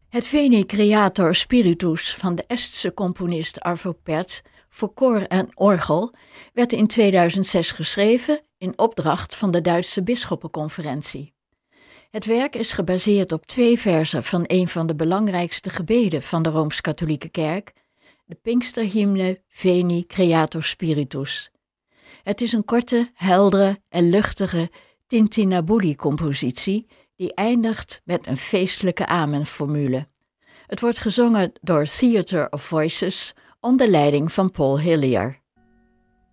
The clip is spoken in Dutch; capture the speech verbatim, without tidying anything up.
Het Veni Creator Spiritus van de Estse componist Arvo Pärt voor koor en orgel werd in tweeduizend zes geschreven in opdracht van de Duitse Bisschoppenconferentie. Het werk is gebaseerd op twee verzen van een van de belangrijkste gebeden van de Rooms-Katholieke Kerk, de Pinksterhymne Veni Creator Spiritus. Het is een korte, heldere en luchtige Tintinnabuli-compositie die eindigt met een feestelijke amenformule. Het wordt gezongen door Theatre of Voices onder leiding van Paul Hillier.